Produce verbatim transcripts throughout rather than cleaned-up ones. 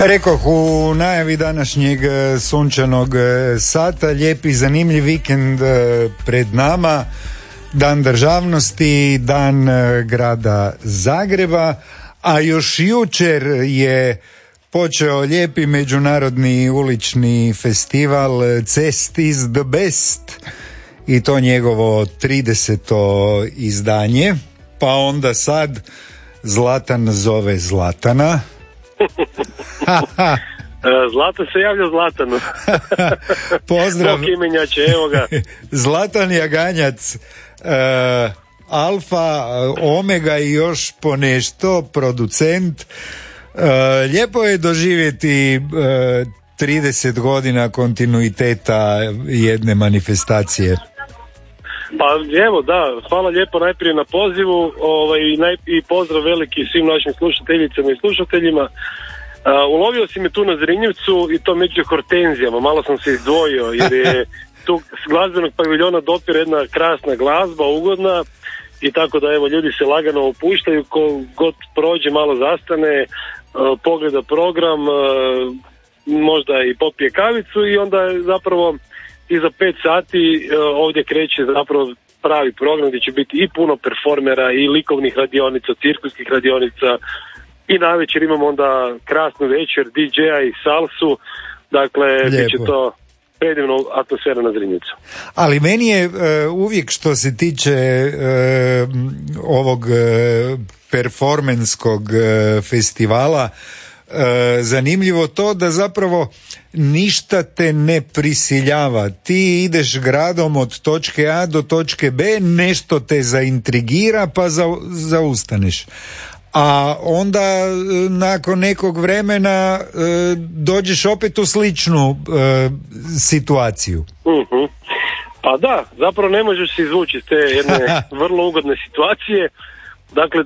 Rekoh u najavi današnjeg sunčanog sata, lijepi zanimljiv vikend pred nama, Dan državnosti, Dan grada Zagreba, a još jučer je počeo lijepi međunarodni ulični festival Cest is the best i to njegovo trideseto izdanje, pa onda sad Zlatan zove Zlatana. Zlatan se javlja Zlatanu. Pozdrav. Bog imenjače, evo ga. Zlatan Jaganjac, uh, Alfa, Omega i još ponešto, producent. Uh, lijepo je doživjeti uh, trideset godina kontinuiteta jedne manifestacije. Pa evo da, hvala lijepo najprije na pozivu ovaj, naj, i pozdrav veliki svim našim slušateljicama i slušateljima. Uh, ulovio si me tu na Zrinjevcu i to među hortenzijama, malo sam se izdvojio jer je tu s glazbenog paviljona dopire jedna krasna glazba, ugodna i tako da evo ljudi se lagano opuštaju, ko god prođe malo zastane, uh, pogleda program, uh, možda i popije kavicu i onda zapravo i za pet sati uh, ovdje kreće zapravo pravi program gdje će biti i puno performera i likovnih radionica, cirkuskih radionica i navečer imamo onda krasnu večer, di džeja i salsu, dakle bit će to predivna atmosfera na Zrinjevcu. Ali meni je uh, uvijek što se tiče uh, ovog uh, performanskog uh, festivala uh, zanimljivo to da zapravo ništa te ne prisiljava. Ti ideš gradom od točke A do točke B, nešto te zaintrigira pa za, zaustaneš. A onda nakon nekog vremena e, dođeš opet u sličnu e, situaciju. Uh-huh. Pa da, zapravo ne možeš se izvući iz te jedne vrlo ugodne situacije. Dakle,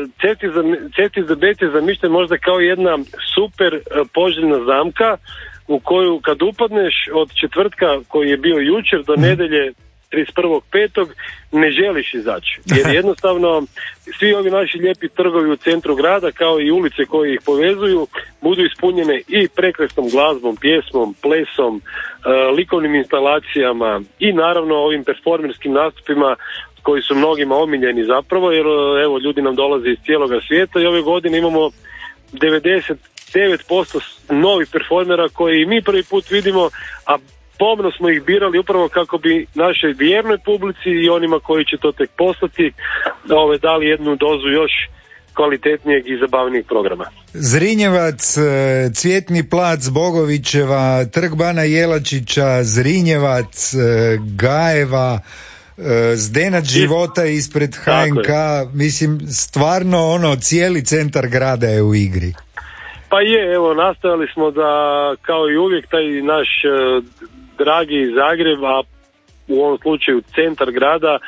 Cest is the best je zamišljen možda kao jedna super poželjna zamka u koju kad upadneš od četvrtka koji je bio jučer do nedelje trideset prvog petog ne želiš izaći. Jer jednostavno svi ovi naši lijepi trgovi u centru grada kao i ulice koje ih povezuju budu ispunjene i prekrasnom glazbom, pjesmom, plesom, uh, likovnim instalacijama i naravno ovim performerskim nastupima koji su mnogima omiljeni zapravo jer evo ljudi nam dolaze iz cijeloga svijeta i ove godine imamo devedeset devet posto novih performera koji mi prvi put vidimo, a pomno smo ih birali upravo kako bi našoj vjernoj publici i onima koji će to tek postati ove, dali jednu dozu još kvalitetnijeg i zabavnijeg programa. Zrinjevac, Cvjetni plac Bogovićeva, Trg bana Jelačića, Zrinjevac, Gajeva, Zdenat života ispred ha en ka, mislim stvarno ono cijeli centar grada je u igri. Pa je, evo nastojali smo da kao i uvijek taj naš uh, dragi Zagreb, a u ovom slučaju centar grada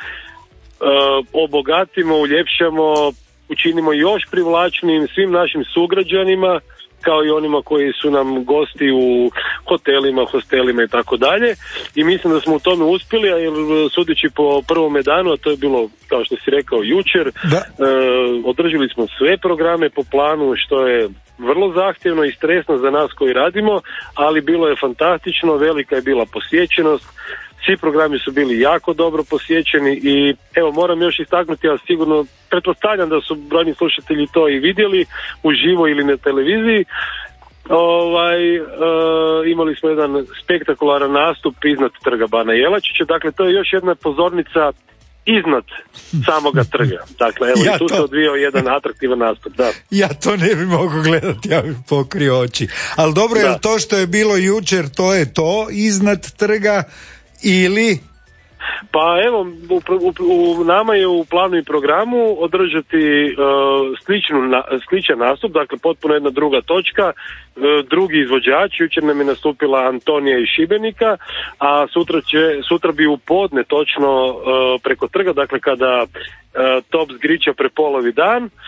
uh, obogatimo, uljepšamo, učinimo još privlačnim svim našim sugrađanima kao i onima koji su nam gosti u hotelima, hostelima i tako dalje. I mislim da smo u tome uspjeli, a jer sudeći po prvome danu, a to je bilo, kao što si rekao, jučer, e, održali smo sve programe po planu, što je vrlo zahtjevno i stresno za nas koji radimo, ali bilo je fantastično, velika je bila posjećenost, svi programi su bili jako dobro posjećeni i evo moram još istaknuti, ja sigurno pretpostavljam da su brojni slušatelji to i vidjeli uživo ili na televiziji. Ovaj, e, imali smo jedan spektakularan nastup iznad Trga bana Jelačića, dakle to je još jedna pozornica iznad samoga trga. Dakle, evo ja i tu to... se odvijao jedan atraktivan nastup, da. Ja to ne bi mogao gledati, ja bih pokrio oči. Ali dobro, je to što je bilo jučer, to je to iznad trga ili... Pa evo, u, u, u nama je u planu i programu održati uh, sličnu, na, sličan nastup, dakle potpuno jedna druga točka, uh, drugi izvođač, jučer nam je nastupila Antonija iz Šibenika, a sutra, će, sutra bi u podne točno uh, preko trga, dakle kada uh, Top zgrića prepolovi dan, uh,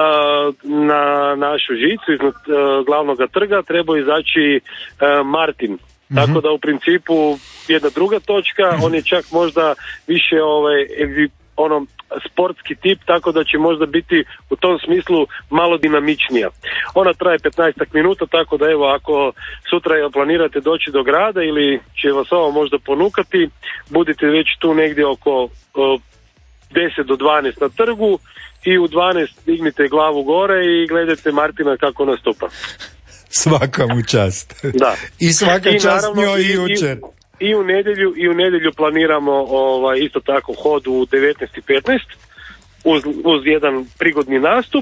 na našu žicu iznad uh, glavnog trga treba izaći uh, Martin. Tako mm-hmm. da u principu jedna druga točka, on je čak možda više ovaj, ono sportski tip, tako da će možda biti u tom smislu malo dinamičnija. Ona traje petnaest minuta, tako da evo ako sutra planirate doći do grada ili će vas ovo možda ponukati, budite već tu negdje oko uh, deset do dvanaest na trgu i u dvanaest dignite glavu gore i gledajte Martina kako nastupa. Svaka mu čast. Da. I svaka I čast naravno, njoj i i, jučer. I, i u nedjelju i u nedjelju planiramo ovaj isto tako hod u devetnaest i petnaest uz, uz jedan prigodni nastup,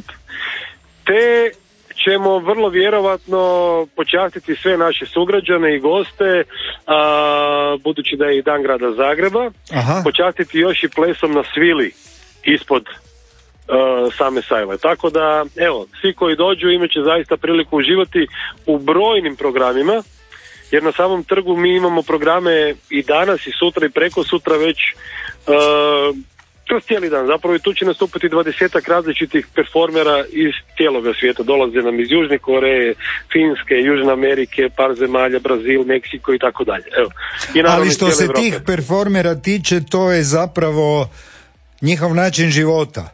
te ćemo vrlo vjerovatno počastiti sve naše sugrađane i goste, a, budući da je i Dan grada Zagreba. Aha. Počastiti još i plesom na svili ispod uh, same sajle. Tako da, evo, svi koji dođu imat će zaista priliku uživati u brojnim programima, jer na samom trgu mi imamo programe i danas i sutra i preko sutra već uh, kroz cijeli dan. Zapravo i tu će nastupiti dvadesetak različitih performera iz cijeloga svijeta. Dolaze nam iz Južne Koreje, Finske, Južne Amerike, par zemalja, Brazil, Meksiko i tako dalje. Evo. I ali što se Evrope. Tih performera tiče, to je zapravo njihov način života.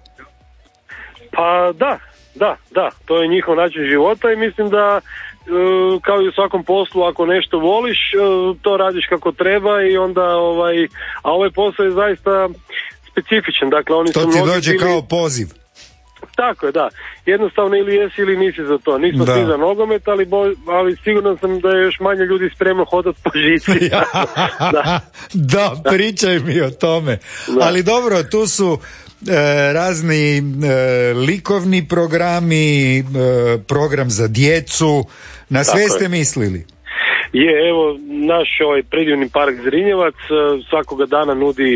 Pa da, da, da. To je njihov način života i mislim da kao i u svakom poslu, ako nešto voliš, to radiš kako treba i onda ovaj, a ovaj posao je zaista specifičan, dakle oni to su ti mnogi dođe bili... kao poziv. Tako je, da. Jednostavno ili jesi ili nisi za to. Nismo svi za nogomet, ali, bo... ali sigurno sam da je još manje ljudi spremno hodati po žici. da. da, pričaj mi o tome. Da. Ali dobro, tu su e, razni e, likovni programi, e, program za djecu, na sve Tako ste je. mislili? Je, evo, naš ovaj predivni park Zrinjevac svakoga dana nudi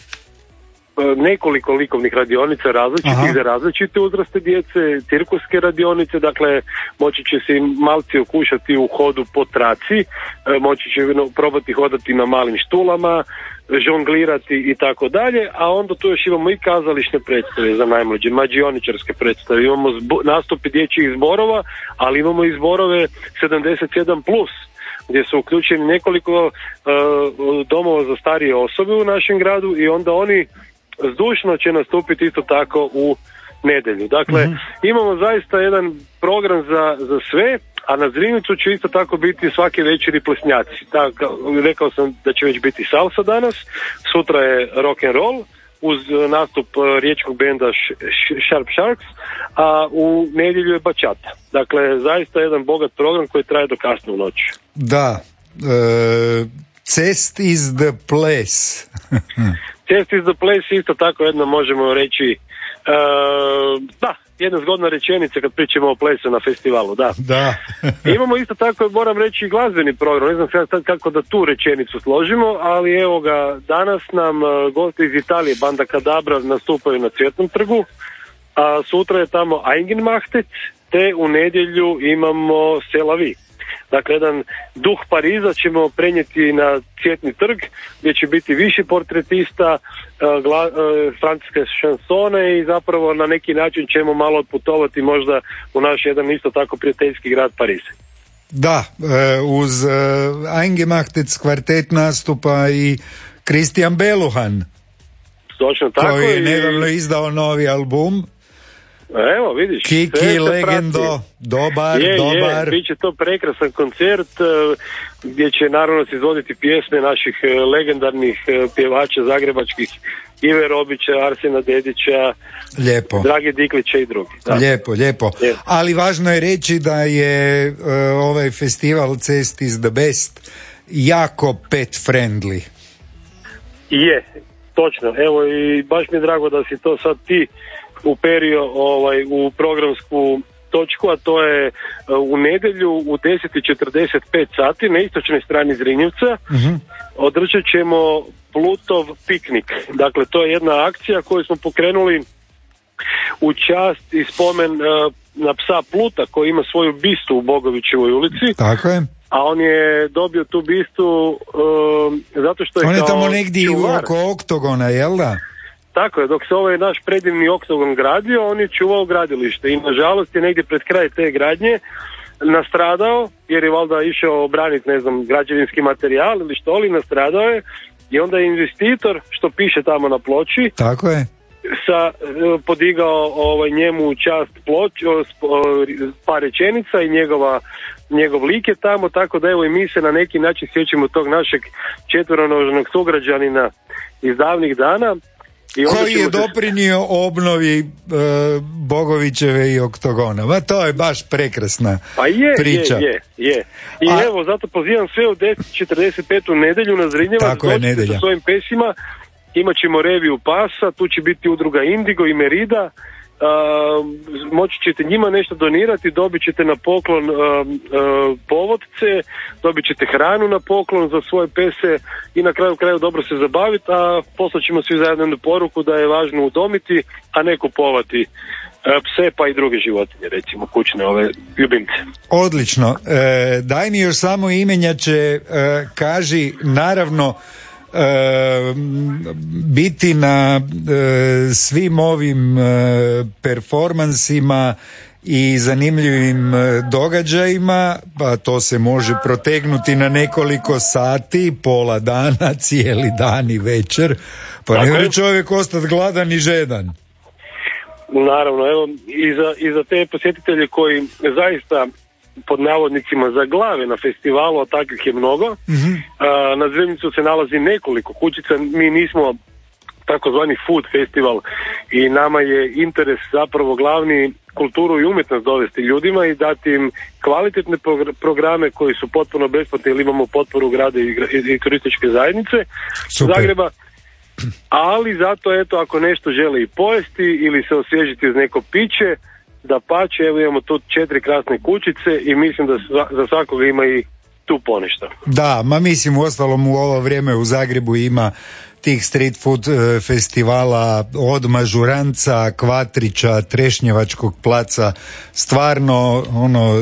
nekoliko likovnih radionica različitih Aha. za različite uzraste djece, cirkuske radionice, dakle moći će se malci okušati u hodu po traci, moći će probati hodati na malim štulama, žonglirati i tako dalje, a onda tu još imamo i kazališne predstave za najmlađe, mađioničarske predstave, imamo zbo- nastupi dječjih zborova, ali imamo i zborove sedamdeset sedam plus, gdje su uključeni nekoliko uh, domova za starije osobe u našem gradu i onda oni zdušno će nastupiti isto tako u nedjelju. Dakle, mm-hmm. imamo zaista jedan program za, za sve, a na Zrinjevcu će isto tako biti svake večeri plesnjaci. Tako, rekao sam da će već biti salsa danas, sutra je rock and roll, uz nastup riječkog benda Sharp Sharks, a u nedjelju je bačata. Dakle, zaista jedan bogat program koji traje do kasno u noć. Da, uh, Cest is the place. Cest is the place, isto tako jedno možemo reći, uh, da, jedna zgodna rečenica kad pričamo o plesu na festivalu, da. da. Imamo isto tako, moram reći, i glazbeni program, ne znam sad kako da tu rečenicu složimo, ali evo ga, danas nam uh, gosti iz Italije, banda Kadabra, nastupaju na Cvjetnom trgu, a sutra je tamo Eigenmachtec, te u nedjelju imamo Selavi. Dakle, jedan duh Pariza ćemo prenijeti na Cvjetni trg, gdje će biti više portretista, uh, gla, uh, francuske šansone i zapravo na neki način ćemo malo otputovati možda u naš jedan isto tako prijateljski grad Pariz. Da, uz Eingemachtec kvartet nastupa i Christian Beluhan. Točno tako. Koji je nedavno izdao novi album. Evo, vidiš. Kiki, legendo, prati. dobar, je, dobar. Je, bit će to prekrasan koncert gdje će naravno se izvoditi pjesme naših legendarnih pjevača zagrebačkih, Ive Robića, Arsena Dedića, lijepo. Drage Diklića i drugi. Da. Lijepo, lijepo, lijepo. Ali važno je reći da je uh, ovaj festival Cest is the best jako pet friendly. Je, točno. Evo i baš mi je drago da si to sad ti uperio ovaj, u programsku točku, a to je uh, u nedjelju u deset i četrdeset pet sati na istočnoj strani Zrinjevca uh-huh. održat ćemo Plutov piknik. Dakle, to je jedna akcija koju smo pokrenuli u čast i spomen uh, na psa Pluta koji ima svoju bistu u Bogovićevoj ulici. Tako je. A on je dobio tu bistu uh, zato što je on kao je tamo negdje čuvar. Oko oktogona, jel da? Tako je, dok se ovaj naš predivni oktogon gradio, on je čuvao gradilište i nažalost je negdje pred kraj te gradnje nastradao, jer je valjda išao obraniti, ne znam, građevinski materijal ili što li, nastradao je I onda je investitor, što piše tamo na ploči, tako je, sa, podigao ovaj, njemu u čast ploč, par rečenica i njegova, njegov lik je tamo, tako da evo i mi se na neki način sjećamo tog našeg četveronožnog sugrađanina iz davnih dana. I koji je se... doprinio obnovi e, Bogovićeve i Oktogona. Ma to je baš prekrasna pa je, priča. Je, je, je. I A... evo, zato pozivam sve u deset četrdeset pet u nedjelju na Zrinjevac, dođite sa svojim pesima, imat ćemo reviju pasa, tu će biti udruga Indigo i Merida, Uh, moći ćete njima nešto donirati, dobit ćete na poklon uh, uh, povodce, dobit ćete hranu na poklon za svoje pese i na kraju kraju dobro se zabaviti, a poslat ćemo svi zajedno jednu poruku da je važno udomiti, a ne kupovati uh, pse pa i druge životinje, recimo kućne ove ljubimce. Odlično, e, daj mi još samo imenjače, e, kaži naravno E, biti na e, svim ovim e, performansima i zanimljivim e, događajima, pa to se može protegnuti na nekoliko sati, pola dana, cijeli dan i večer, pa ne može čovjek ostati gladan i žedan. Naravno, evo i za, i za te posjetitelje koji zaista pod navodnicima za glave na festivalu, a takvih je mnogo. Mm-hmm. A, na Zrinjevcu se nalazi nekoliko kućica, mi nismo takozvani food festival i nama je interes zapravo glavni kulturu i umjetnost dovesti ljudima i dati im kvalitetne programe koji su potpuno besplatni jer imamo potporu grada i, i, i turističke zajednice Super. Zagreba, ali zato eto ako nešto žele i pojesti ili se osvježiti uz neko piće, da pače, evo imamo tu četiri krasne kućice i mislim da za svakoga ima i tu ponešto. Da, ma mislim u ostalom u ovo vrijeme u Zagrebu ima tih street food festivala od Mažuranca, Kvatrića, Trešnjevačkog placa, stvarno ono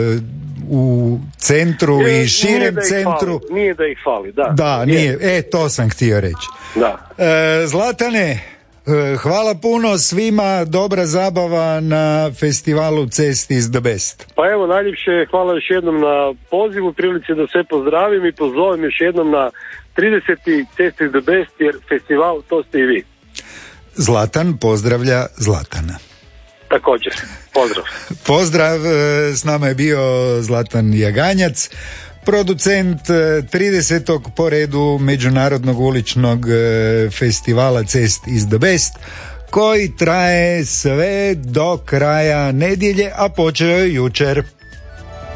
u centru je, i širem centru. Fali, nije da ih fali, da. Da, nije, nije. E, to sam htio reći. Da. E, Zlatane, hvala puno svima, dobra zabava na festivalu Cest is the best. Pa evo, najljepše hvala još jednom na pozivu, prilici da sve pozdravim i pozovem još jednom na trideseti Cest is the best, jer festival to ste i vi. Zlatan pozdravlja Zlatana. Također, pozdrav. Pozdrav, s nama je bio Zlatan Jaganjac, producent tridesetog po redu Međunarodnog uličnog festivala Cest is the best, koji traje sve do kraja nedjelje, a počeo je jučer.